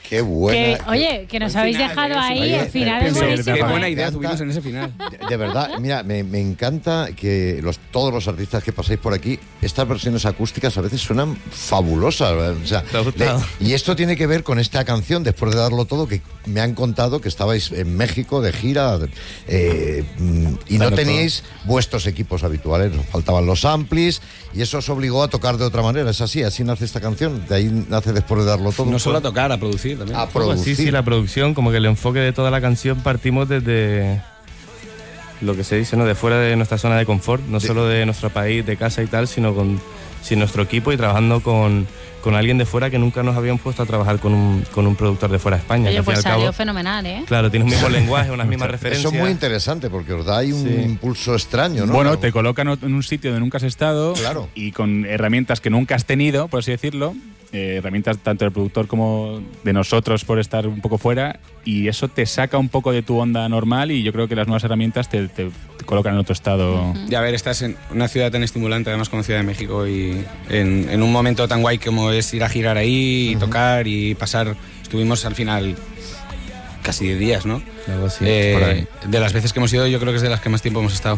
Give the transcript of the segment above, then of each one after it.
Qué buena. Oye, que nos habéis dejado ahí, el final es buenísimo. Qué buena idea tuvimos en ese final. De verdad, mira, me encanta que todos los artistas que pasáis por aquí, estas versiones acústicas a veces suenan fabulosas. O sea, ¿te ha gustado? y esto tiene que ver con esta canción, después de darlo todo, que me han contado que estabais en México de gira y no teníais vuestros equipos habituales, os faltaban los amplis y eso os obligó a tocar de otra manera. ¿Es así nace esta canción? ¿De ahí nace después de darlo todo? No solo a tocar, a producir también. A producir. Sí, la producción, como que el enfoque de toda la canción partimos desde lo que se dice, ¿no? De fuera de nuestra zona de confort, no solo de nuestro país, de casa y tal, sino sin nuestro equipo y trabajando con alguien de fuera que nunca nos habían puesto a trabajar con un productor de fuera de España. Oye, que pues al fin y al salió cabo, fenomenal, ¿eh? claro, tiene un mismo lenguaje, unas mismas referencias. Eso es muy interesante porque os da ahí un impulso extraño, ¿no? Bueno, te colocan en un sitio donde nunca has estado, claro, y con herramientas que nunca has tenido, por así decirlo, herramientas tanto del productor como de nosotros por estar un poco fuera, y eso te saca un poco de tu onda normal y yo creo que las nuevas herramientas te colocan en otro estado. Y a ver, estás en una ciudad tan estimulante, además como Ciudad de México, y en un momento tan guay como es ir a girar ahí y tocar y pasar. Estuvimos al final casi 10 días, ¿no? Algo así, por ahí. De las veces que hemos ido, yo creo que es de las que más tiempo hemos estado.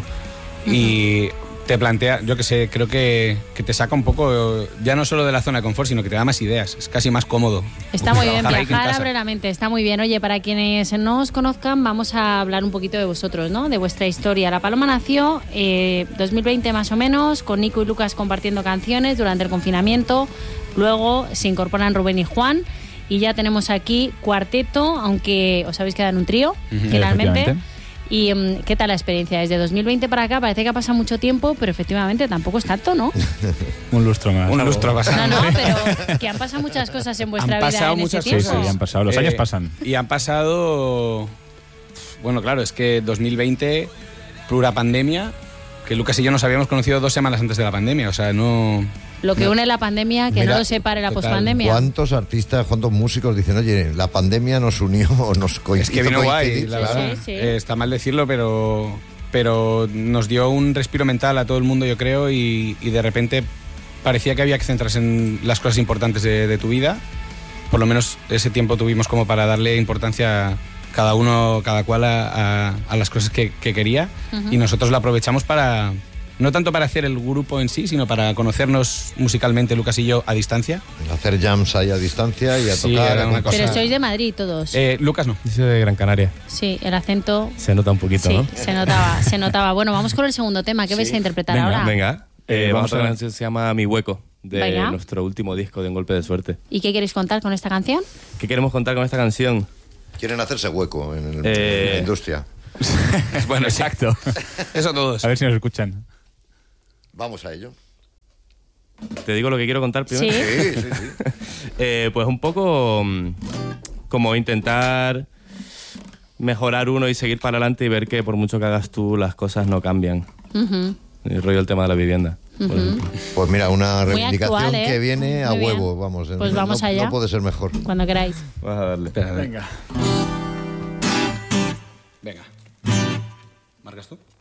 Y te plantea, yo que sé, creo que te saca un poco, ya no solo de la zona de confort, sino que te da más ideas, es casi más cómodo. Está muy bien, Trabajar ahí que en viajar casa. abre la mente, está muy bien. Oye, para quienes no os conozcan, vamos a hablar un poquito de vosotros, ¿no? De vuestra historia. La Paloma nació 2020 más o menos, con Nico y Lucas compartiendo canciones durante el confinamiento. Luego se incorporan Rubén y Juan y ya tenemos aquí cuarteto, aunque os habéis quedado en un trío, finalmente. ¿Y qué tal la experiencia? Desde 2020 para acá parece que ha pasado mucho tiempo, pero efectivamente tampoco es tanto, ¿no? Un lustro más. Un lustro pasado. No, pero que han pasado muchas cosas en vuestra Han vida pasado en muchas ese tiempo. Sí, han pasado. Los años pasan. Y han pasado... Bueno, claro, es que 2020, plura pandemia, que Lucas y yo nos habíamos conocido 2 semanas antes de la pandemia, o sea, no... Lo que une la pandemia, que Mira, no lo separe la total. pospandemia. ¿Cuántos artistas, cuántos músicos dicen, oye, la pandemia nos unió, nos coincidió? Es que vino guay, la verdad. Sí. Está mal decirlo, pero nos dio un respiro mental a todo el mundo, yo creo, y de repente parecía que había que centrarse en las cosas importantes de tu vida. Por lo menos ese tiempo tuvimos como para darle importancia cada cual a las cosas que quería, y nosotros lo aprovechamos para... No tanto para hacer el grupo en sí, sino para conocernos musicalmente, Lucas y yo, a distancia. Hacer jams ahí a distancia y a Sí, tocar. era una cosa. Pero sois de Madrid todos. Lucas no. Yo soy de Gran Canaria. Sí, el acento... Se nota un poquito, Sí, ¿no? se notaba. Bueno, vamos con el segundo tema. ¿Qué vais a interpretar ahora? Venga. Vamos a ver, se llama Mi Hueco, de Venga. nuestro último disco de Un Golpe de Suerte. ¿Y qué queréis contar con esta canción? ¿Qué queremos contar con esta canción? Quieren hacerse hueco en la industria. Bueno, Exacto. eso todos. A ver si nos escuchan. Vamos a ello. ¿Te digo lo que quiero contar primero? Sí. Sí. Pues un poco como intentar mejorar uno y seguir para adelante y ver que por mucho que hagas tú, las cosas no cambian. El rollo del tema de la vivienda, por ejemplo. Pues mira, una Muy reivindicación actual, ¿eh? que viene a Muy bien. huevo, vamos. Pues vamos allá. No puede ser mejor. Cuando queráis. Vas a darle. Venga. Venga. ¿Marcas tú?